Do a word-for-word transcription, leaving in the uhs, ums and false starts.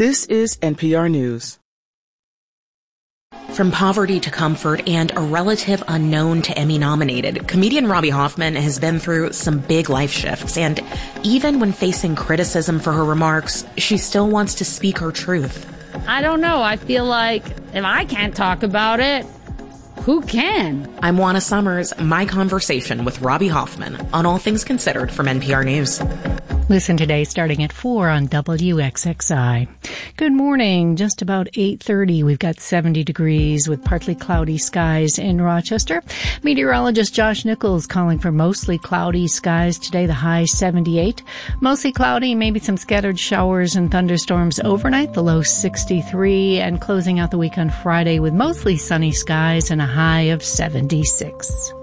This is N P R News. From poverty to comfort and a relative unknown to Emmy-nominated, comedian Robbie Hoffman has been through some big life shifts, and even when facing criticism for her remarks, she still wants to speak her truth. I don't know. I feel like if I can't talk about it, who can? I'm Juana Summers, my conversation with Robbie Hoffman on All Things Considered from N P R News. Listen today starting at four on W X X I. Good morning. Just about eight thirty. We've got seventy degrees with partly cloudy skies in Rochester. Meteorologist Josh Nichols calling for mostly cloudy skies today, the high seventy-eight. Mostly cloudy, maybe some scattered showers and thunderstorms overnight, the low sixty-three. And closing out the week on Friday with mostly sunny skies and a high of seventy-six.